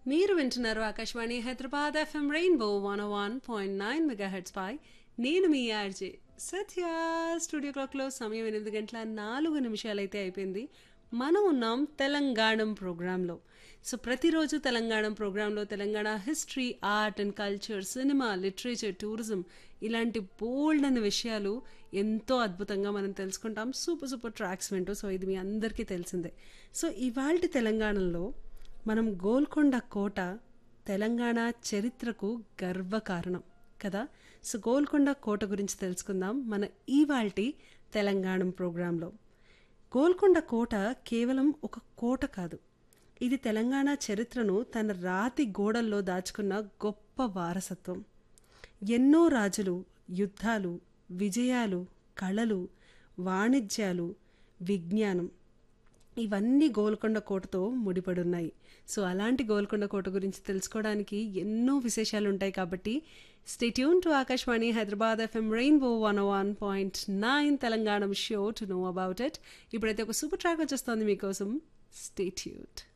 మీరు వింటున్నారు Akashvani Hyderabad FM rainbow 101.9 megahertz పై నేను మీ ఆర్జే సత్య. స్టూడియో క్లాక్లో సమయం 8:04 అయితే అయిపోయింది. మనం ఉన్నాం తెలంగాణం ప్రోగ్రాంలో. సో ప్రతిరోజు తెలంగాణం ప్రోగ్రాంలో Telangana history, art and culture, cinema, literature, tourism ఇలాంటి బోల్డ్ అనే విషయాలు ఎంతో అద్భుతంగా మనం తెలుసుకుంటాం సూపర్ సూపర్ ట్రాక్స్ వింటూ. సో ఇది మీ అందరికీ తెలిసిందే. సో ఇవాల్టి తెలంగాణలో మనం గోల్కొండ కోట తెలంగాణ చరిత్రకు గర్వకారణం కదా. సో గోల్కొండ కోట గురించి తెలుసుకుందాం మన ఇవాల్టి తెలంగాణం ప్రోగ్రాంలో. గోల్కొండ కోట కేవలం ఒక కోట కాదు, ఇది తెలంగాణ చరిత్రను తన రాతి గోడల్లో దాచుకున్న గొప్ప వారసత్వం. ఎన్నో రాజులు, యుద్ధాలు, విజయాలు, కళలు, వాణిజ్యాలు, విజ్ఞానం ఇవన్నీ గోల్కొండ కోటతో ముడిపడున్నాయి. సో అలాంటి గోల్కొండ కోట గురించి తెలుసుకోవడానికి ఎన్నో విశేషాలు ఉంటాయి. కాబట్టి stay tune to Akashvani Hyderabad FM rainbow 101.9 Telangana show to know about it. ఇప్పుడైతే ఒక సూపర్ ట్రాక్ వచ్చేస్తుంది మీకోసం. Stay tuned.